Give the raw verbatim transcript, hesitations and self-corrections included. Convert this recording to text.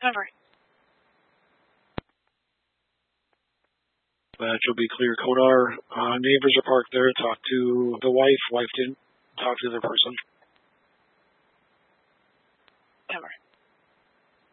Over. That will be clear. Konar, uh, neighbors are parked there. Talk to the wife. Wife didn't talk to the other person.